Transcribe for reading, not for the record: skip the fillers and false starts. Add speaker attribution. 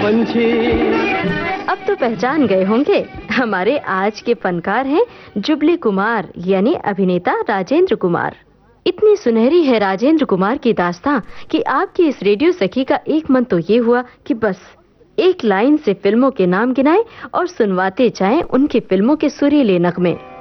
Speaker 1: पंछी।
Speaker 2: अब तो पहचान गए होंगे, हमारे आज के फनकार हैं जुबली कुमार यानी अभिनेता राजेंद्र कुमार। इतनी सुनहरी है राजेंद्र कुमार की दास्तां कि आपकी इस रेडियो सखी का एक मन तो ये हुआ कि बस एक लाइन से फिल्मों के नाम गिनाएं और सुनवाते जाएं उनकी फिल्मों के सुरीले नगमे।